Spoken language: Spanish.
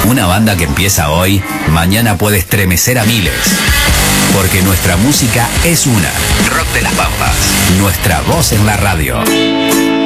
Una banda que empieza hoy, mañana puede estremecer a miles. Porque nuestra música es una. Rock de las Pampas. Nuestra voz en la radio.